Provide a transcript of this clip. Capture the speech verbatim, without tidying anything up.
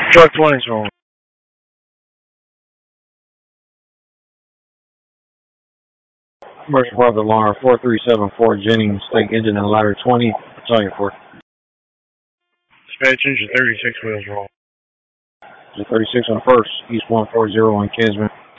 Truck twenty is rolling. Commercial Private Alarm four three seven four Jennings, State Engine and Ladder twenty, Battalion four. Dispatch engine thirty-six wheels roll. thirty-six on first, East one four zero on Kinsman.